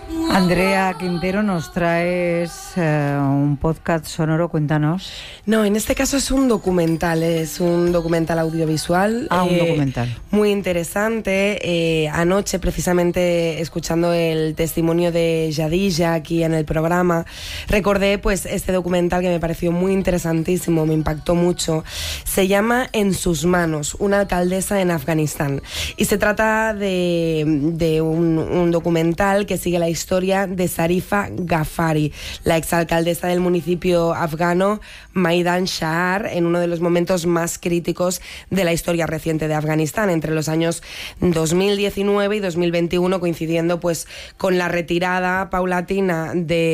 Andrea Quintero, nos traes un podcast sonoro, cuéntanos. No, en este caso es un documental audiovisual. Un documental. Muy interesante. Anoche, precisamente, escuchando el testimonio de Yadilla aquí en el programa, recordé pues este documental que me pareció muy interesantísimo, me impactó mucho. Se llama En sus manos, una alcaldesa en Afganistán. Y se trata de un documental que sigue la historia de Zarifa Ghafari, la exalcaldesa del municipio afgano Maidan Shahar, en uno de los momentos más críticos de la historia reciente de Afganistán, entre los años 2019 y 2021, coincidiendo pues con la retirada paulatina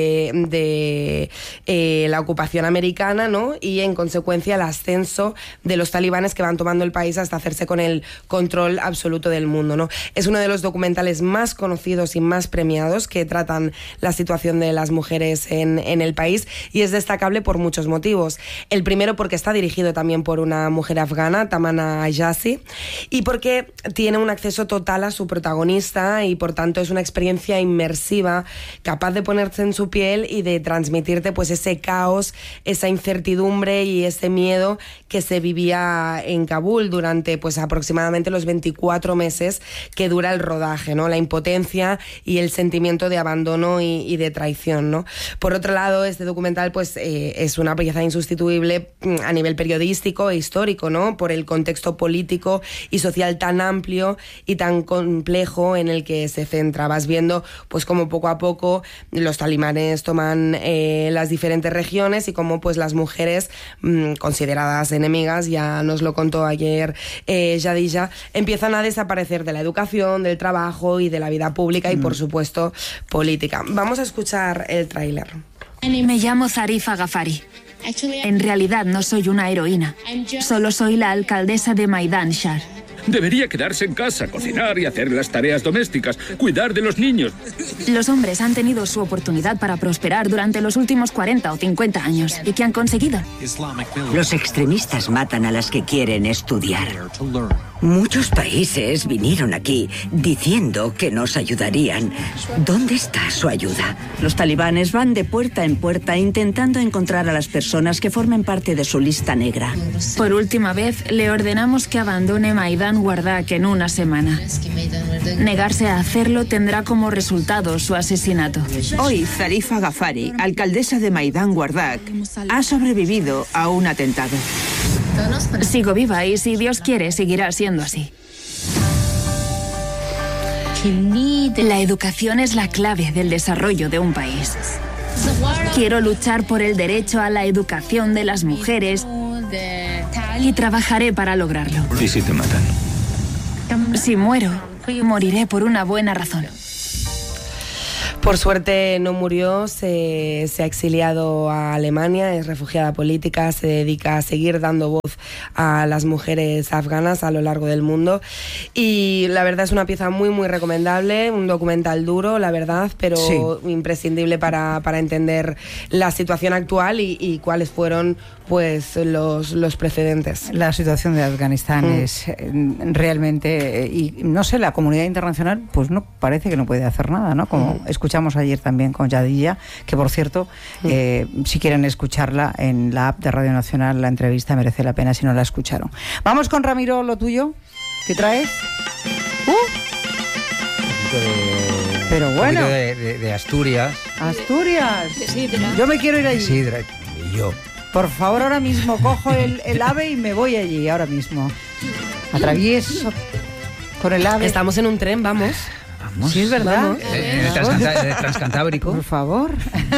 de la ocupación americana, ¿no? Y en consecuencia el ascenso de los talibanes que van tomando el país hasta hacerse con el control absoluto del mundo, ¿no? Es uno de los documentales más conocidos y más premiados que tratan la situación de las mujeres en el país, y es destacable por muchos motivos. El primero, porque está dirigido también por una mujer afgana, Tamana Ayasi, y porque tiene un acceso total a su protagonista y por tanto es una experiencia inmersiva, capaz de ponerse en su piel y de transmitirte pues ese caos, esa incertidumbre y ese miedo que se vivía en Kabul durante pues aproximadamente los 24 meses que dura el rodaje, ¿no? La impotencia y el sentimiento de abandono y de traición, ¿no? Por otro lado, este documental pues es una pieza insustituible a nivel periodístico e histórico, ¿no? Por el contexto político y social tan amplio y tan complejo en el que se centra. Vas viendo pues cómo poco a poco los talibanes toman las diferentes regiones y cómo pues las mujeres consideradas enemigas, ya nos lo contó ayer Yadilla, empiezan a desaparecer de la educación, del trabajo y de la vida pública y por supuesto política. Vamos a escuchar el tráiler. Me llamo Zarifa Ghafari. En realidad no soy una heroína. Solo soy la alcaldesa de Maidan Shahar. Debería quedarse en casa, cocinar y hacer las tareas domésticas, cuidar de los niños. Los hombres han tenido su oportunidad para prosperar durante los últimos 40 o 50 años. ¿Y qué han conseguido? Los extremistas matan a las que quieren estudiar. Muchos países vinieron aquí diciendo que nos ayudarían. ¿Dónde está su ayuda? Los talibanes van de puerta en puerta intentando encontrar a las personas que formen parte de su lista negra. Por última vez, le ordenamos que abandone Maidan Wardak en una semana. Negarse a hacerlo tendrá como resultado su asesinato. Hoy, Zarifa Ghafari, alcaldesa de Maidan Wardak, ha sobrevivido a un atentado. Sigo viva y, si Dios quiere, seguirá siendo así. La educación es la clave del desarrollo de un país. Quiero luchar por el derecho a la educación de las mujeres y trabajaré para lograrlo. ¿Y si te matan? Si muero, moriré por una buena razón. Por suerte no murió, se ha exiliado a Alemania, es refugiada política, se dedica a seguir dando voz a las mujeres afganas a lo largo del mundo y la verdad es una pieza muy muy recomendable, un documental duro, la verdad, pero sí, imprescindible para entender la situación actual y cuáles fueron pues los precedentes. La situación de Afganistán es realmente, y no sé, la comunidad internacional pues no parece que no puede hacer nada, ¿no? Como escuchamos ayer también con Yadilla, que por cierto, si quieren escucharla en la app de Radio Nacional, la entrevista merece la pena si no la escucharon. Vamos con Ramiro, lo tuyo, ¿qué traes? Pero bueno, un poquito de Asturias. Asturias, yo me quiero ir allí. Sidra, y yo. Por favor, ahora mismo cojo el AVE y me voy allí, ahora mismo. Atravieso con el AVE. Estamos en un tren, vamos. Sí, es verdad. El Transcantábrico. Por favor.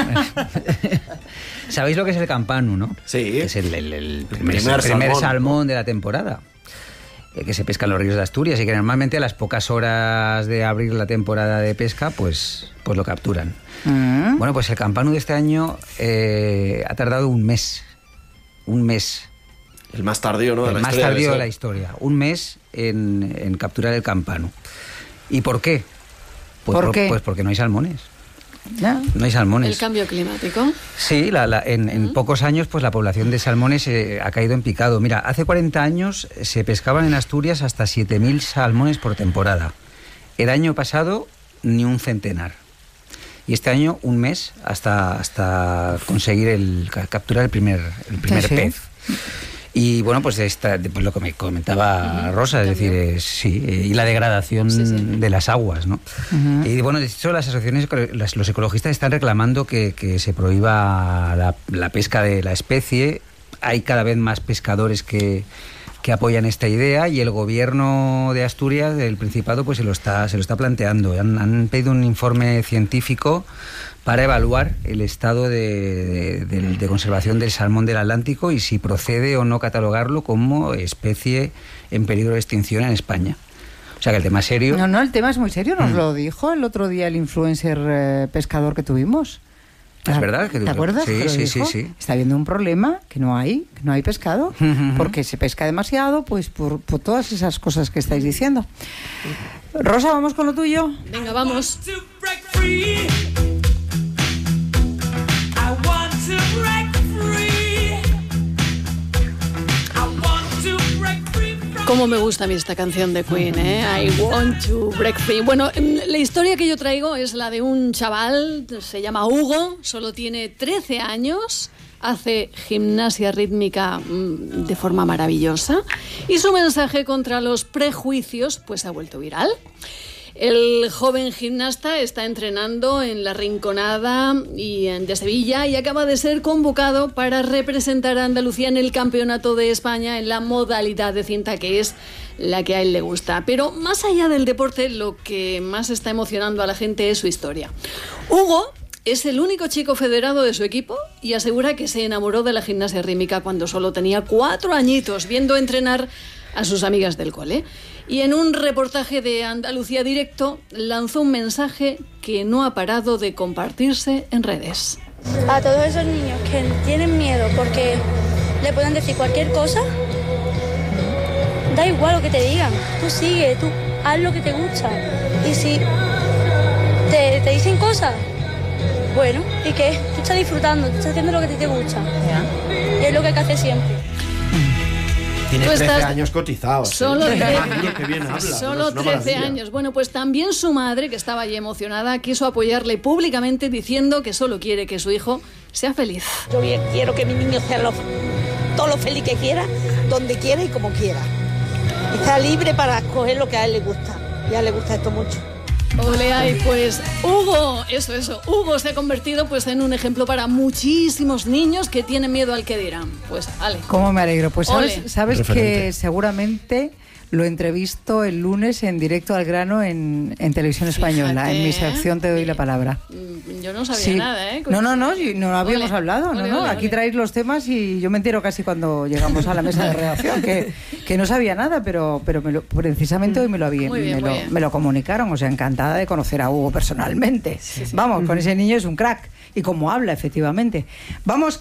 ¿Sabéis lo que es el campanu, no? Sí. Que es el primer salmón de la temporada. Que se pesca en los ríos de Asturias y que normalmente a las pocas horas de abrir la temporada de pesca, pues lo capturan. Bueno, pues el campanu de este año ha tardado un mes. Un mes. El más tardío, ¿no? El más tardío de la historia. Un mes en capturar el campanu. ¿Y por qué? ¿Por qué? Pues porque no hay salmones. ¿Ya? No hay salmones. ¿El cambio climático? Sí, en pocos años pues la población de salmones ha caído en picado. Mira, hace 40 años se pescaban en Asturias hasta 7.000 salmones por temporada. El año pasado ni un centenar. y este año un mes hasta conseguir capturar el primer pez. Y bueno, pues lo que me comentaba Rosa, es decir, y la degradación de las aguas, ¿no? Y bueno, de hecho las asociaciones, los ecologistas están reclamando que se prohíba la pesca de la especie. Hay cada vez más pescadores que apoyan esta idea, y el gobierno de Asturias, del Principado, pues se lo está planteando. Han pedido un informe científico para evaluar el estado de conservación del salmón del Atlántico y si procede o no catalogarlo como especie en peligro de extinción en España. O sea que el tema es serio. No, el tema es muy serio. Nos lo dijo el otro día el influencer pescador que tuvimos. Es verdad. ¿Te acuerdas? Sí. Está habiendo un problema, que no hay pescado, porque se pesca demasiado, pues por todas esas cosas que estáis diciendo. Rosa, ¿vamos con lo tuyo? Venga, vamos. Cómo me gusta a mí esta canción de Queen, ¿eh? I want to break free. Bueno, la historia que yo traigo es la de un chaval, se llama Hugo, solo tiene 13 años, hace gimnasia rítmica de forma maravillosa, y su mensaje contra los prejuicios pues se ha vuelto viral. El joven gimnasta está entrenando en La Rinconada de Sevilla y acaba de ser convocado para representar a Andalucía en el Campeonato de España en la modalidad de cinta, que es la que a él le gusta. Pero más allá del deporte, lo que más está emocionando a la gente es su historia. Hugo es el único chico federado de su equipo y asegura que se enamoró de la gimnasia rítmica cuando solo tenía 4 añitos, viendo entrenar a sus amigas del cole. Y en un reportaje de Andalucía Directo lanzó un mensaje que no ha parado de compartirse en redes. A todos esos niños que tienen miedo porque le pueden decir cualquier cosa, da igual lo que te digan, tú sigue, tú haz lo que te gusta. Y si te dicen cosas, bueno, ¿y qué? Tú estás disfrutando, tú estás haciendo lo que te gusta. Y es lo que hay que hacer siempre. Tiene 13 años cotizados. Solo 13 años. Bueno, pues también su madre, que estaba allí emocionada, quiso apoyarle públicamente diciendo que solo quiere que su hijo sea feliz. Yo bien quiero que mi niño sea todo lo feliz que quiera, donde quiera y como quiera. Está libre para escoger lo que a él le gusta. Y a él le gusta esto mucho. Ole, ay, pues Hugo, Hugo se ha convertido pues en un ejemplo para muchísimos niños que tienen miedo al que dirán. Pues, ale. ¿Cómo me alegro? Pues sabes que seguramente lo entrevisto el lunes en Directo al Grano en Televisión Española. Fíjate, en mi sección Te doy la palabra. Yo no sabía nada, ¿eh? No habíamos hablado. Aquí traéis los temas y yo me entero casi cuando llegamos a la mesa de redacción que no sabía nada, pero precisamente hoy me lo comunicaron. O sea, encantada de conocer a Hugo personalmente. Sí. Vamos, con ese niño es un crack. Y como habla, efectivamente. Vamos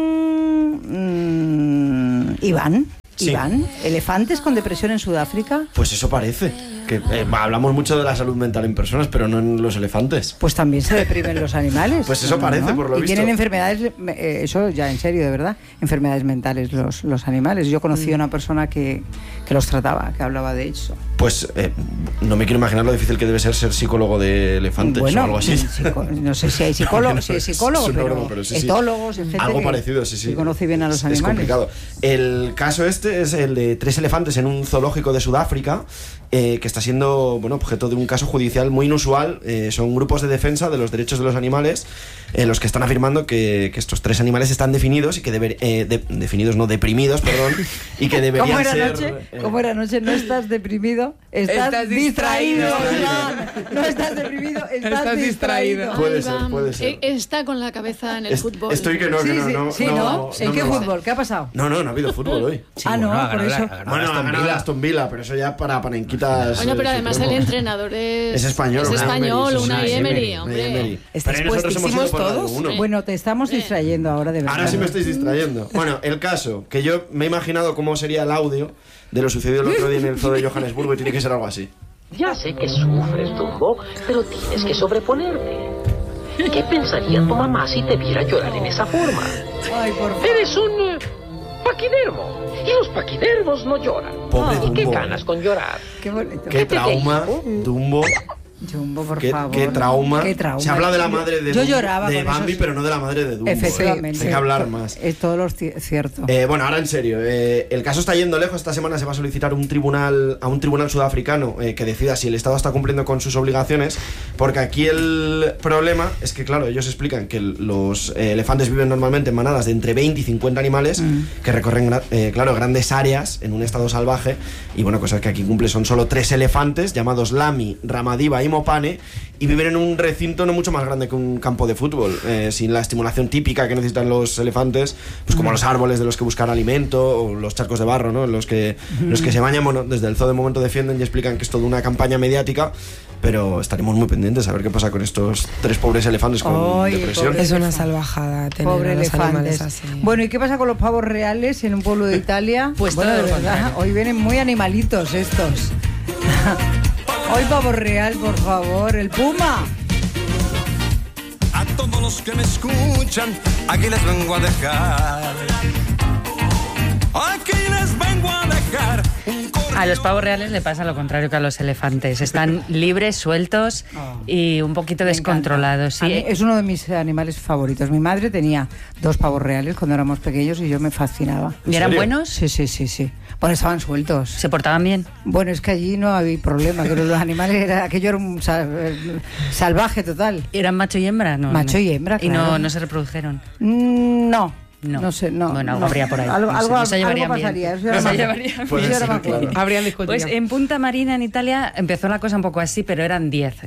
con Iván. Sí. Iván, ¿elefantes con depresión en Sudáfrica? Pues eso parece. Que hablamos mucho de la salud mental en personas, pero no en los elefantes. Pues también se deprimen los animales. Pues eso parece, por lo visto. Y tienen enfermedades, eso ya en serio, de verdad, enfermedades mentales los animales. Yo conocí a una persona que los trataba, que hablaba de eso. Pues no me quiero imaginar lo difícil que debe ser psicólogo de elefantes o algo así. No sé si hay psicólogo, pero sí, etólogos, gente algo parecido, sí. Que conoce bien a los animales. Es complicado. El caso este es el de 3 elefantes en un zoológico de Sudáfrica, que está siendo objeto de un caso judicial muy inusual. Son grupos de defensa de los derechos de los animales los que están afirmando que estos 3 animales están definidos y que deprimidos, y que deberían ser... ¿Cómo era anoche? No estás deprimido, estás distraído. No estás deprimido, estás distraído. Puede ser. Está con la cabeza en el fútbol. Estoy que no. ¿En qué fútbol? ¿Qué ha pasado? No ha habido fútbol hoy. Por eso. Bueno, ha ganado Aston Villa, pero eso ya para panenquitas. Bueno, pero además el entrenador es español, Unai Emery, hombre. ¿Estáis puestísimos todos? Bueno, te estamos distrayendo ahora, de verdad. Ahora sí me estáis distrayendo. Bueno, el caso, que yo me he imaginado cómo sería el audio de lo sucedido el otro día en el zoo de Johannesburgo y tiene que ser algo así. Ya sé que sufres, Dumbo, pero tienes que sobreponerte. ¿Qué pensaría tu mamá si te viera llorar en esa forma? Ay, por favor. Eres un paquidermo. Y los paquidermos no lloran. Pobre ¿Y Dumbo. qué ganas con llorar? Qué bonito. Qué trauma, Dumbo. Jumbo, por favor. Qué trauma. Se habla de la madre de Bambi, pero no de la madre de Dumbo. Efectivamente. Hay que hablar más. Es todo lo cierto. Bueno, ahora en serio. El caso está yendo lejos. Esta semana se va a solicitar a un tribunal sudafricano que decida si el Estado está cumpliendo con sus obligaciones, porque aquí el problema es que, claro, ellos explican que los elefantes viven normalmente en manadas de entre 20 y 50 animales que recorren, grandes áreas en un estado salvaje, y bueno, cosas que aquí cumple son solo 3 elefantes llamados Lami, Ramadiva y Mopane, y viven en un recinto no mucho más grande que un campo de fútbol, sin la estimulación típica que necesitan los elefantes, pues como los árboles de los que buscar alimento o los charcos de barro, ¿no? Los que se bañan. Bueno, desde el zoo de momento defienden y explican que es toda una campaña mediática, pero estaremos muy pendientes a ver qué pasa con estos 3 pobres elefantes con depresión. Es una salvajada tener pobre a los elefantes animales así. Bueno, ¿y qué pasa con los pavos reales en un pueblo de Italia? Pues bueno, todo de lo verdad, contrario. hoy vienen muy animalitos estos. Hoy pavo real, por favor, el puma. A todos los que me escuchan, aquí les vengo a dejar. Aquí les vengo a dejar. A los pavos reales le pasa lo contrario que a los elefantes. Están libres, sueltos y un poquito descontrolados. Sí. Es uno de mis animales favoritos. Mi madre tenía 2 pavos reales cuando éramos pequeños y yo me fascinaba. ¿Y eran buenos? Sí. Bueno, estaban sueltos. ¿Se portaban bien? Bueno, es que allí no había problema, que los animales aquello era un salvaje total. ¿Eran macho y hembra? No, macho y hembra, claro. ¿Y no se reprodujeron? No sé, no. Bueno, no habría por ahí. Algo se llevarían pasaría. Bien. Habrían discutido. Pues en Punta Marina, en Italia, empezó la cosa un poco así, pero eran 10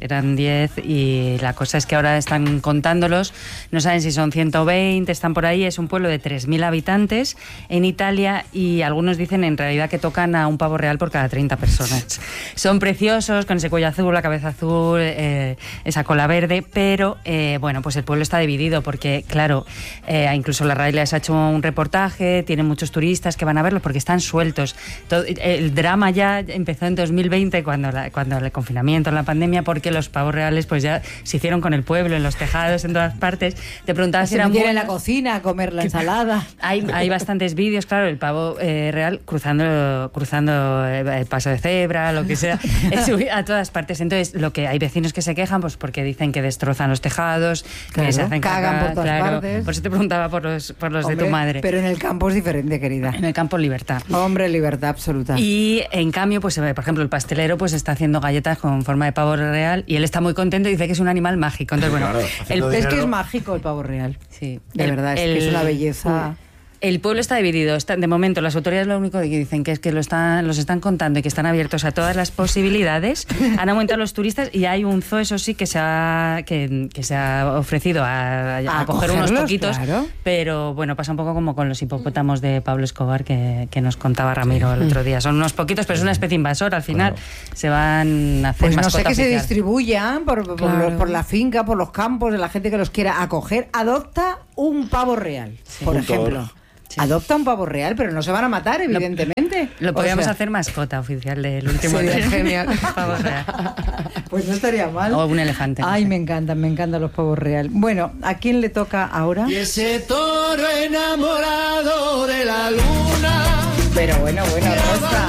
y la cosa es que ahora están contándolos, no saben si son 120, están por ahí. Es un pueblo de 3.000 habitantes en Italia y algunos dicen en realidad que tocan a un pavo real por cada 30 personas. Son preciosos, con ese cuello azul, la cabeza azul, esa cola verde, pero bueno, pues el pueblo está dividido porque, claro, incluso la RAI les ha hecho un reportaje, tienen muchos turistas que van a verlos porque están sueltos. El drama ya empezó en 2020 cuando el confinamiento, la pandemia, porque los pavos reales pues ya se hicieron con el pueblo, en los tejados, en todas partes. Te preguntaba si eran buenos. En la cocina a comer la ensalada. Hay bastantes vídeos, claro, el pavo real cruzando el paso de cebra, lo que sea, a todas partes. Entonces, hay vecinos que se quejan pues porque dicen que destrozan los tejados, que se hacen cagan por todas partes. Por eso te preguntaba por los de tu madre. Pero en el campo es diferente, querida. En el campo libertad. Hombre, libertad absoluta. Y en cambio, pues por ejemplo, el pastelero pues está haciendo galletas con forma de pavo real y él está muy contento y dice que es un animal mágico. Entonces, bueno, es que es mágico el pavo real. Sí. De verdad, es que es una belleza. El pueblo está dividido. De momento, las autoridades lo único que dicen que es que los están contando y que están abiertos a todas las posibilidades. Han aumentado los turistas y hay un zoo, eso sí, que se ha ofrecido a coger unos poquitos. Claro. Pero bueno, pasa un poco como con los hipopótamos de Pablo Escobar que nos contaba Ramiro el otro día. Son unos poquitos, pero es una especie invasora. Al final se van a hacer pues mascota no sé que oficial. Se distribuyan por la finca, por los campos, de la gente que los quiera acoger. Adopta un pavo real, por ejemplo. Sí. Adopta un pavo real, pero no se van a matar, evidentemente. Lo podríamos hacer mascota oficial del último sería tren. Genial. Pavo real. Pues no estaría mal. O un elefante. Ay, me encantan los pavos real. Bueno, ¿a quién le toca ahora? Y ese toro enamorado de la luna. Pero bueno, Rosa.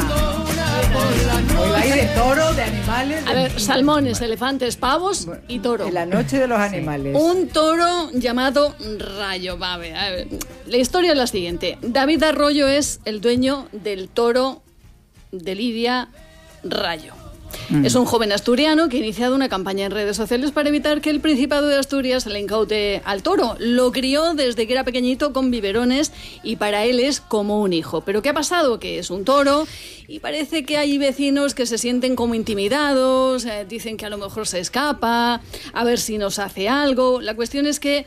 Hoy va a ir de toro, de animales. A ver, salmones, elefantes, pavos y toro. En la noche de los animales. Un toro llamado Rayo. A ver, la historia es la siguiente. David Arroyo es el dueño del toro de Lidia Rayo. Es un joven asturiano que ha iniciado una campaña en redes sociales para evitar que el Principado de Asturias le incaute al toro. Lo crió desde que era pequeñito con biberones y para él es como un hijo. ¿Pero qué ha pasado? Que es un toro y parece que hay vecinos que se sienten como intimidados, dicen que a lo mejor se escapa, a ver si nos hace algo. La cuestión es que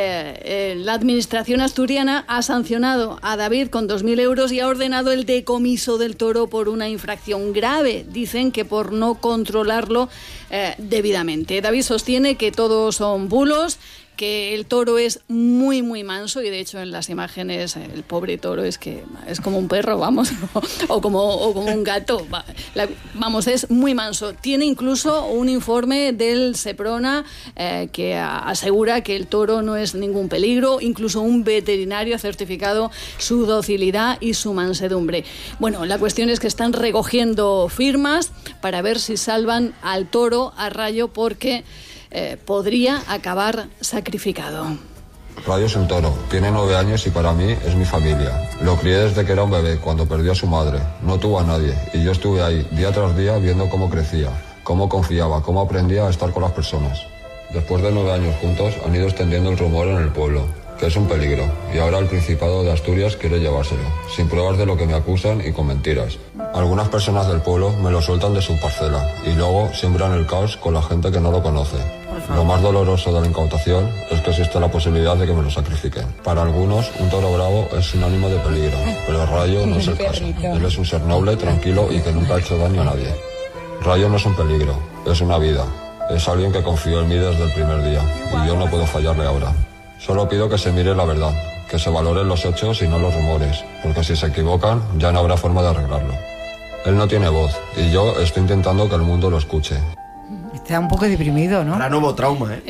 la administración asturiana ha sancionado a David con 2.000 euros y ha ordenado el decomiso del toro por una infracción grave. Dicen que por no controlarlo debidamente. David sostiene que todos son bulos, que el toro es muy, muy manso, y de hecho en las imágenes el pobre toro es como un perro, vamos, o como un gato, vamos, es muy manso. Tiene incluso un informe del Seprona que asegura que el toro no es ningún peligro, incluso un veterinario ha certificado su docilidad y su mansedumbre. Bueno, la cuestión es que están recogiendo firmas para ver si salvan al toro a Rayo, porque podría acabar sacrificado. Rayo es un toro, tiene 9 años y para mí es mi familia. Lo crié desde que era un bebé, cuando perdió a su madre. No tuvo a nadie y yo estuve ahí día tras día viendo cómo crecía, cómo confiaba, cómo aprendía a estar con las personas. Después de 9 años juntos han ido extendiendo el rumor en el pueblo, que es un peligro, y ahora el Principado de Asturias quiere llevárselo, sin pruebas de lo que me acusan y con mentiras. Algunas personas del pueblo me lo sueltan de su parcela y luego siembran el caos con la gente que no lo conoce. Lo más doloroso de la incautación es que existe la posibilidad de que me lo sacrifiquen. Para algunos, un toro bravo es sinónimo de peligro, pero Rayo no es el caso. Él es un ser noble, tranquilo y que nunca ha hecho daño a nadie. Rayo no es un peligro, es una vida. Es alguien que confió en mí desde el primer día y yo no puedo fallarle ahora. Solo pido que se mire la verdad, que se valoren los hechos y no los rumores, porque si se equivocan ya no habrá forma de arreglarlo. Él no tiene voz y yo estoy intentando que el mundo lo escuche. Está un poco deprimido, ¿no? Ahora nuevo trauma, ¿eh?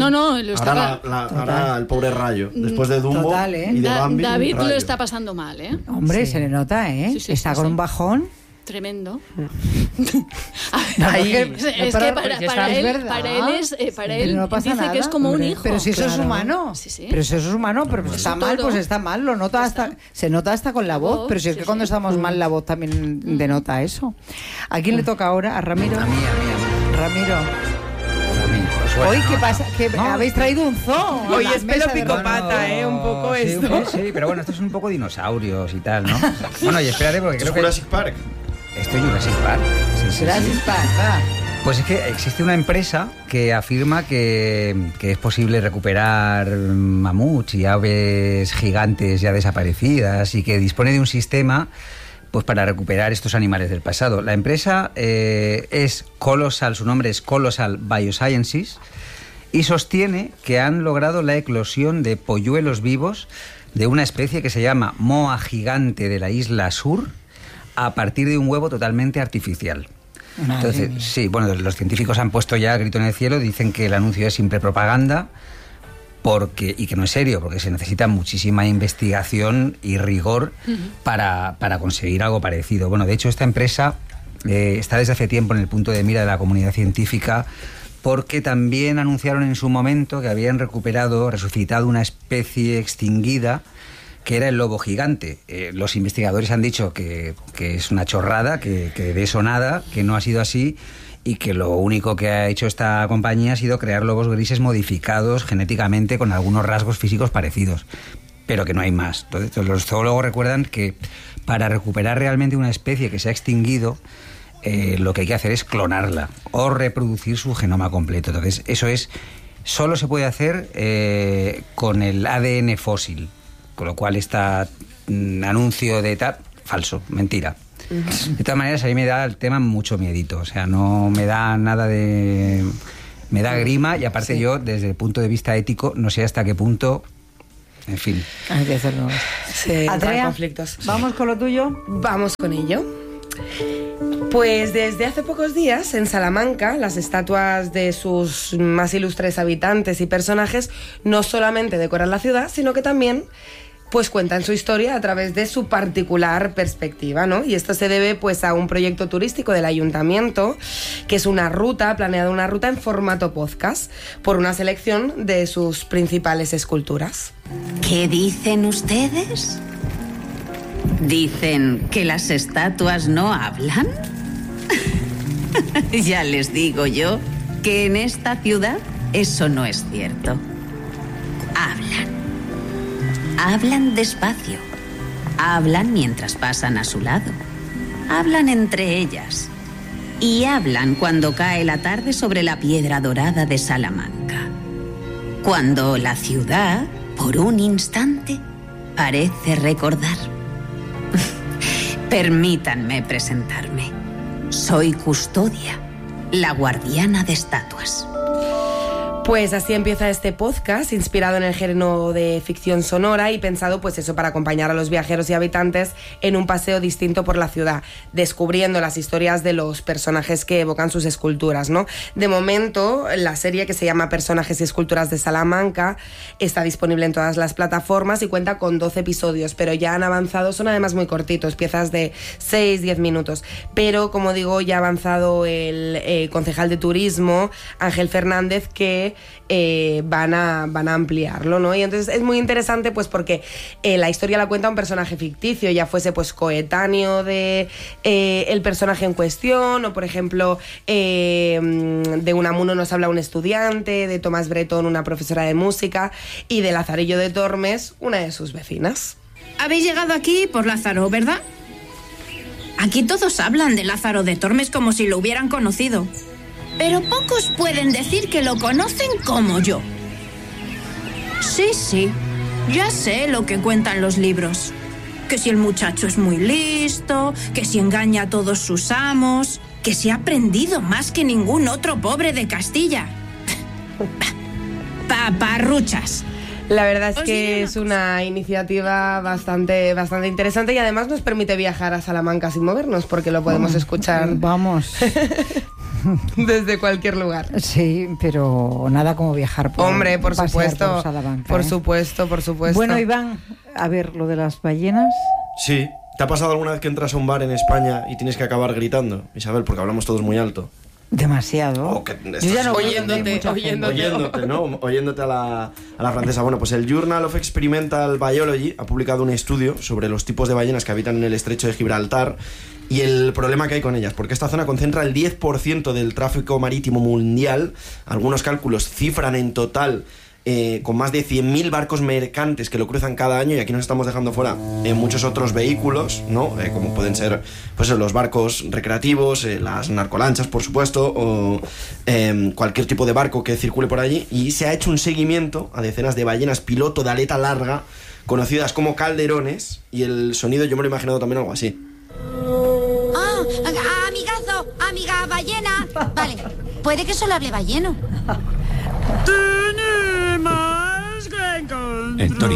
Ahora el pobre Rayo, después de Dumbo. Total, ¿eh? Y de Bambi, David Rayo. lo está pasando mal, ¿eh? Hombre, se le nota, ¿eh? Sí, está con un bajón. Tremendo. Ahí, es que para él no pasa dice nada, que es como un hijo. Pero si eso es Claro. humano. Sí. Pero si eso es humano, pero Pues está es mal, todo. pues está mal. Lo nota se nota hasta con la voz. Pero si es que cuando estamos mal, la voz también denota eso. ¿A quién le toca ahora? ¿A Ramiro? A mí. Ramiro. Pues Hoy, ¿qué pasa? Que habéis traído un zoo. Hoy La es mesa pelo de picopata, un poco sí, esto. Sí, pero bueno, esto es un poco dinosaurios y tal, ¿no? Bueno, y espérate, porque creo que... Jurassic Park. Esto es Jurassic Park. Sí. Jurassic Park, va. Pues es que existe una empresa que afirma que es posible recuperar mamuts y aves gigantes ya desaparecidas y que dispone de un sistema pues para recuperar estos animales del pasado. La empresa es Colossal, su nombre es Colossal Biosciences, y sostiene que han logrado la eclosión de polluelos vivos de una especie que se llama moa gigante de la isla Sur a partir de un huevo totalmente artificial. Entonces, sí, bueno, los científicos han puesto ya grito en el cielo, dicen que el anuncio es simple propaganda y que no es serio, porque se necesita muchísima investigación y rigor para conseguir algo parecido. Bueno, de hecho, esta empresa está desde hace tiempo en el punto de mira de la comunidad científica, porque también anunciaron en su momento que habían resucitado una especie extinguida, que era el lobo gigante. Los investigadores han dicho que es una chorrada, que de eso nada, que no ha sido así, y que lo único que ha hecho esta compañía ha sido crear lobos grises modificados genéticamente con algunos rasgos físicos parecidos, pero que no hay más. Entonces, los zoólogos recuerdan que para recuperar realmente una especie que se ha extinguido, lo que hay que hacer es clonarla o reproducir su genoma completo. Entonces, eso solo se puede hacer con el ADN fósil, con lo cual está anuncio de tal, falso, mentira. De todas maneras, a mí me da el tema mucho miedito, o sea, no me da nada de... me da grima, y aparte yo, desde el punto de vista ético, no sé hasta qué punto, en fin. Hay que hacerlo. Andrea, conflictos. ¿Vamos con lo tuyo? Vamos con ello. Pues desde hace pocos días, en Salamanca, las estatuas de sus más ilustres habitantes y personajes no solamente decoran la ciudad, sino que también pues cuentan su historia a través de su particular perspectiva, ¿no? Y esto se debe pues a un proyecto turístico del ayuntamiento, que es una ruta en formato podcast, por una selección de sus principales esculturas. ¿Qué dicen ustedes? ¿Dicen que las estatuas no hablan? Ya les digo yo que en esta ciudad eso no es cierto. Hablan despacio. Hablan mientras pasan a su lado. Hablan entre ellas. Y hablan cuando cae la tarde sobre la piedra dorada de Salamanca. Cuando la ciudad, por un instante, parece recordar. Permítanme presentarme. Soy Custodia, la guardiana de estatuas. Pues así empieza este podcast, inspirado en el género de ficción sonora y pensado pues eso para acompañar a los viajeros y habitantes en un paseo distinto por la ciudad, descubriendo las historias de los personajes que evocan sus esculturas, ¿no? De momento, la serie, que se llama Personajes y Esculturas de Salamanca, está disponible en todas las plataformas y cuenta con 12 episodios, pero ya han avanzado, son además muy cortitos, piezas de 6-10 minutos, pero como digo, ya ha avanzado el concejal de turismo, Ángel Fernández, que van a ampliarlo, ¿no? Y entonces es muy interesante pues porque la historia la cuenta un personaje ficticio, ya fuese pues coetáneo de el personaje en cuestión, o por ejemplo de Unamuno nos habla un estudiante, de Tomás Bretón una profesora de música y de Lazarillo de Tormes una de sus vecinas. Habéis llegado aquí por Lázaro, ¿verdad? Aquí todos hablan de Lázaro de Tormes como si lo hubieran conocido. Pero pocos pueden decir que lo conocen como yo. Sí, ya sé lo que cuentan los libros. Que si el muchacho es muy listo, que si engaña a todos sus amos, que si ha aprendido más que ningún otro pobre de Castilla. Paparruchas. La verdad es que es una iniciativa bastante interesante y además nos permite viajar a Salamanca sin movernos, porque lo podemos escuchar. Vamos. Desde cualquier lugar. Sí, pero nada como viajar por Hombre, por supuesto. Por Salamanca, por supuesto. Bueno, Iván, a ver, lo de las ballenas. Sí. ¿Te ha pasado alguna vez que entras a un bar en España y tienes que acabar gritando, Isabel, porque hablamos todos muy alto? Demasiado. Yo ya no oyéndote, ¿no? Oyéndote a la francesa. Bueno, pues el Journal of Experimental Biology ha publicado un estudio sobre los tipos de ballenas que habitan en el estrecho de Gibraltar y el problema que hay con ellas, porque esta zona concentra el 10% del tráfico marítimo mundial. Algunos cálculos cifran en total con más de 100.000 barcos mercantes que lo cruzan cada año, y aquí nos estamos dejando fuera muchos otros vehículos, ¿no? Como pueden ser pues los barcos recreativos, las narcolanchas, por supuesto, o cualquier tipo de barco que circule por allí. Y se ha hecho un seguimiento a decenas de ballenas piloto de aleta larga, conocidas como calderones, y el sonido yo me lo he imaginado también algo así. Amigazo, amiga ballena. Vale, puede que solo hable balleno. Tony.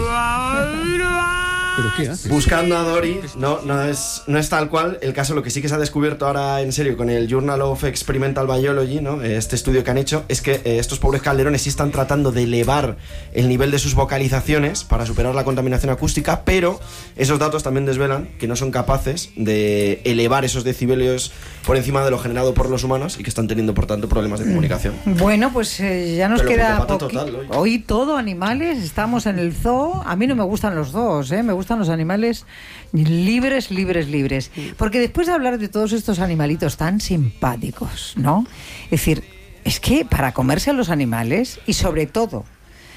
¿Pero qué haces? Buscando a Dory, no es tal cual el caso. Lo que sí que se ha descubierto ahora en serio con el Journal of Experimental Biology, ¿no? Este estudio que han hecho, es que estos pobres calderones sí están tratando de elevar el nivel de sus vocalizaciones para superar la contaminación acústica, pero esos datos también desvelan que no son capaces de elevar esos decibelios por encima de lo generado por los humanos, y que están teniendo por tanto problemas de comunicación. Bueno, pues ya nos queda total, hoy todo animales, estamos en el zoo. A mí no me gustan los zoos, me gustan los animales libres. Porque después de hablar de todos estos animalitos tan simpáticos, ¿no? Es decir, es que para comerse a los animales, y sobre todo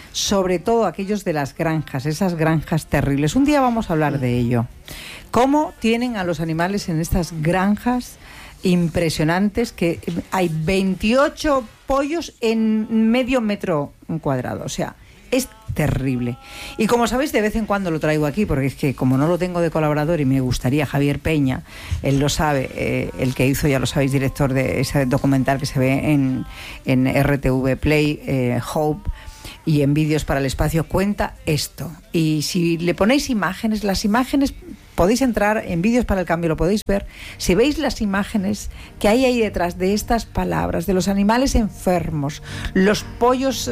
aquellos de las granjas, esas granjas terribles, un día vamos a hablar de ello. ¿Cómo tienen a los animales en estas granjas impresionantes, que hay 28 pollos en medio metro cuadrado? O sea, es terrible. Y como sabéis, de vez en cuando lo traigo aquí, porque es que como no lo tengo de colaborador y me gustaría, Javier Peña, él lo sabe, el que hizo, ya lo sabéis, director de ese documental que se ve en RTV Play, Hope, y en Vídeos para el Espacio, cuenta esto. Y si le ponéis imágenes, las imágenes, podéis entrar en Vídeos para el Cambio, lo podéis ver. Si veis las imágenes que hay ahí detrás de estas palabras, de los animales enfermos, los pollos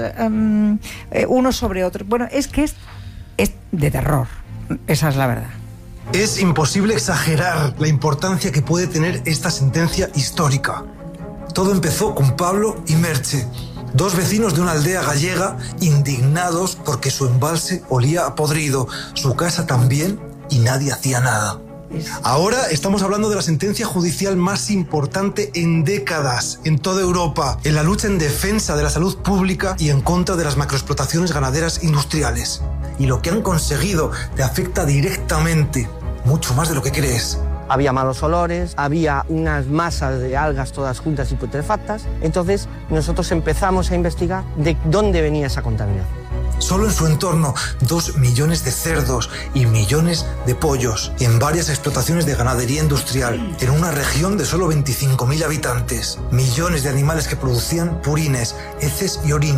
unos sobre otros, bueno, es que es de terror. Esa es la verdad. Es imposible exagerar la importancia que puede tener esta sentencia histórica. Todo empezó con Pablo y Merche, dos vecinos de una aldea gallega indignados porque su embalse olía a podrido, su casa también, y nadie hacía nada. Ahora estamos hablando de la sentencia judicial más importante en décadas en toda Europa, en la lucha en defensa de la salud pública y en contra de las macroexplotaciones ganaderas industriales. Y lo que han conseguido te afecta directamente, mucho más de lo que crees. Había malos olores, había unas masas de algas todas juntas y putrefactas. Entonces nosotros empezamos a investigar de dónde venía esa contaminación. Solo en su entorno, 2 millones de cerdos y millones de pollos en varias explotaciones de ganadería industrial, en una región de solo 25.000 habitantes. Millones de animales que producían purines, heces y orina,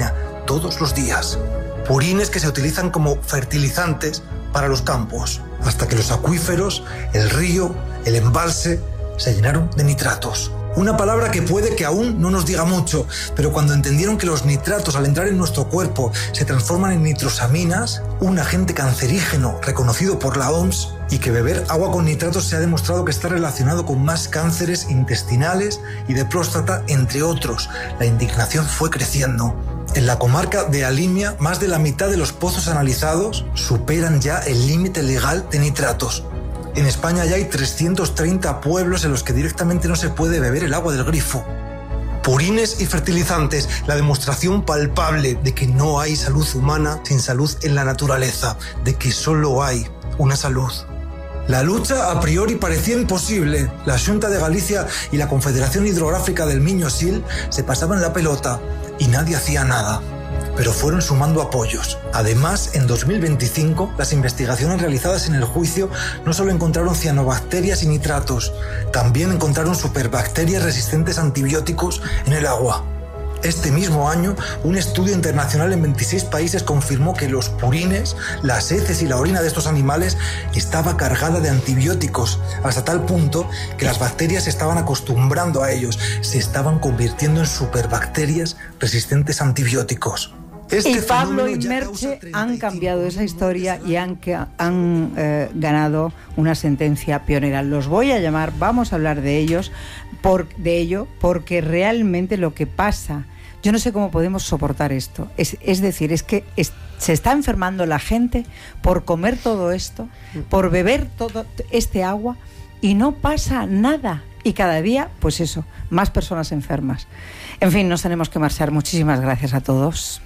todos los días. Purines que se utilizan como fertilizantes para los campos, hasta que los acuíferos, el río, el embalse, se llenaron de nitratos. Una palabra que puede que aún no nos diga mucho, pero cuando entendieron que los nitratos al entrar en nuestro cuerpo se transforman en nitrosaminas, un agente cancerígeno reconocido por la OMS, y que beber agua con nitratos se ha demostrado que está relacionado con más cánceres intestinales y de próstata, entre otros, la indignación fue creciendo. En la comarca de Alimia, más de la mitad de los pozos analizados superan ya el límite legal de nitratos. En España ya hay 330 pueblos en los que directamente no se puede beber el agua del grifo. Purines y fertilizantes, la demostración palpable de que no hay salud humana sin salud en la naturaleza, de que solo hay una salud. La lucha a priori parecía imposible. La Xunta de Galicia y la Confederación Hidrográfica del Miño-Sil se pasaban la pelota y nadie hacía nada. Pero fueron sumando apoyos. Además, en 2025, las investigaciones realizadas en el juicio no solo encontraron cianobacterias y nitratos, también encontraron superbacterias resistentes a antibióticos en el agua. Este mismo año, un estudio internacional en 26 países confirmó que los purines, las heces y la orina de estos animales estaba cargada de antibióticos, hasta tal punto que las bacterias se estaban acostumbrando a ellos, se estaban convirtiendo en superbacterias resistentes a antibióticos. Y Pablo y Merche han cambiado esa historia y han ganado una sentencia pionera. Los voy a llamar, vamos a hablar de ellos, porque realmente lo que pasa, yo no sé cómo podemos soportar esto. Es decir, es que se está enfermando la gente por comer todo esto, por beber todo este agua y no pasa nada. Y cada día, pues eso, más personas enfermas. En fin, nos tenemos que marchar. Muchísimas gracias a todos.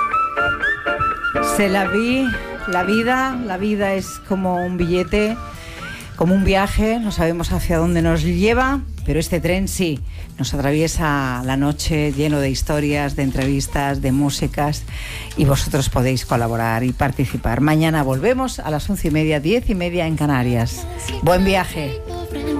La vida es como un billete, como un viaje, no sabemos hacia dónde nos lleva, pero este tren sí, nos atraviesa la noche lleno de historias, de entrevistas, de músicas, y vosotros podéis colaborar y participar. Mañana volvemos a las 11:30, 10:30 en Canarias. Buen viaje.